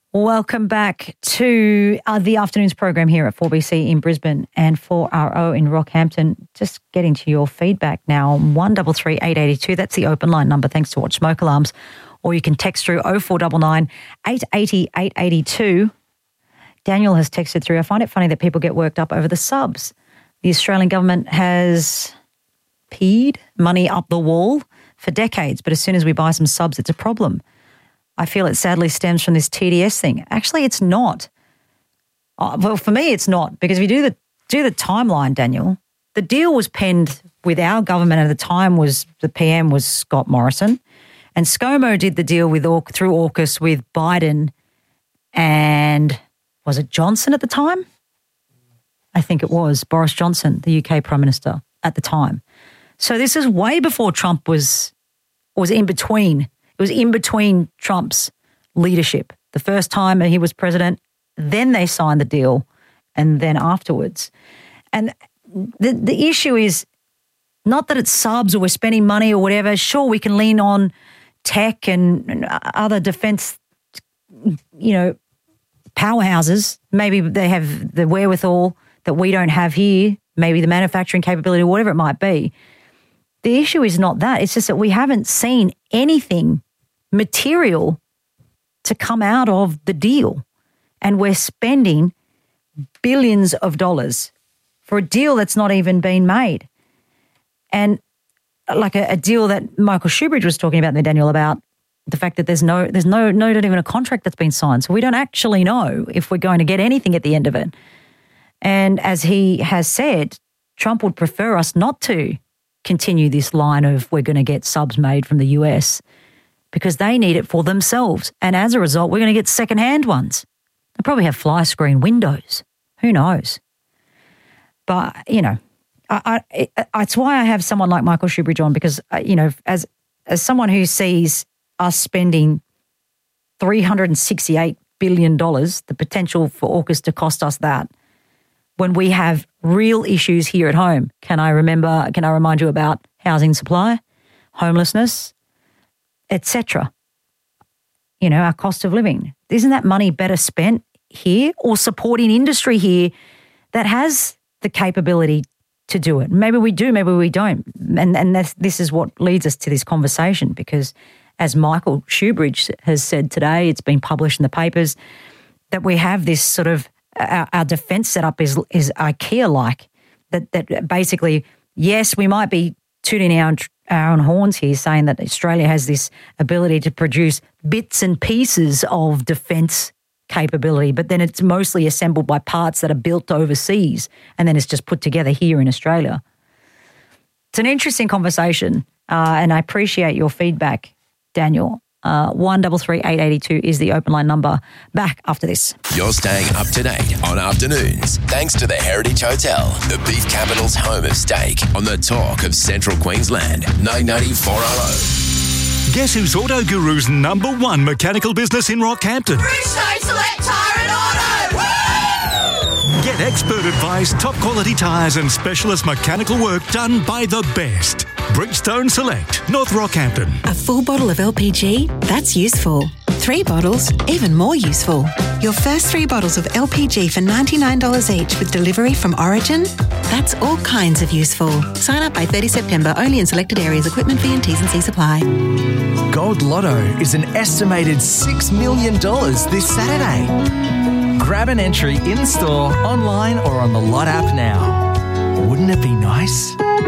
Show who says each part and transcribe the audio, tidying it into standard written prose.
Speaker 1: Welcome back to the afternoon's program here at 4BC in Brisbane and 4RO in Rockhampton. Just getting to your feedback now. 133 882. That's the open line number. Thanks to Watch Smoke Alarms. Or you can text through 0499 880 882. Daniel has texted through. I find it funny that people get worked up over the subs. The Australian government has peed money up the wall for decades, but as soon as we buy some subs, it's a problem. I feel it sadly stems from this TDS thing. Actually, it's not. Well, for me, it's not, because if you do the timeline, Daniel, the deal was penned with our government at the time. The PM was Scott Morrison, and ScoMo did the deal through AUKUS with Biden and was it Johnson at the time? I think it was Boris Johnson, the UK Prime Minister at the time. So this is way before Trump was in between. It was in between Trump's leadership. The first time he was president, then they signed the deal, and then afterwards. And the issue is not that it's subs or we're spending money or whatever. Sure, we can lean on tech and other defence, powerhouses. Maybe they have the wherewithal that we don't have here, maybe the manufacturing capability, whatever it might be. The issue is not that. It's just that we haven't seen anything material to come out of the deal. And we're spending billions of dollars for a deal that's not even been made. And like a deal that Michael Shoebridge was talking about there, Daniel, about the fact that there's not even a contract that's been signed. So we don't actually know if we're going to get anything at the end of it. And as he has said, Trump would prefer us not to continue this line of we're going to get subs made from the US because they need it for themselves. And as a result, we're going to get secondhand ones. They'll probably have fly screen windows. Who knows? But, it's why I have someone like Michael Shoebridge on, because, as someone who sees us spending $368 billion, the potential for AUKUS to cost us that, when we have real issues here at home. Can I remind you about housing supply, homelessness, etc.? Our cost of living. Isn't that money better spent here or supporting industry here that has the capability to do it? Maybe we do, maybe we don't. And this is what leads us to this conversation, because as Michael Shoebridge has said today, it's been published in the papers, that we have this sort of our defence setup is IKEA-like, that basically, yes, we might be tooting our own horns here, saying that Australia has this ability to produce bits and pieces of defence capability, but then it's mostly assembled by parts that are built overseas, and then it's just put together here in Australia. It's an interesting conversation, and I appreciate your feedback, Daniel. 133 882 is the open line number. Back after this.
Speaker 2: You're staying up to date on afternoons thanks to the Heritage Hotel, the beef capital's home of steak, on the talk of Central Queensland, 990 4RO.
Speaker 3: Guess who's Auto Guru's number one mechanical business in Rockhampton?
Speaker 4: Bridgestone Select Tyre and Auto! Woo!
Speaker 3: Get expert advice, top quality tyres and specialist mechanical work done by the best. Bridgestone Select, North Rockhampton.
Speaker 5: A full bottle of LPG? That's useful. 3 bottles? Even more useful. Your first 3 bottles of LPG for $99 each with delivery from Origin? That's all kinds of useful. Sign up by 30 September, only in selected areas. Equipment fee and T's and C's apply.
Speaker 6: Gold Lotto is an estimated $6 million this Saturday. Grab an entry in-store, online or on the Lot app now. Wouldn't it be nice?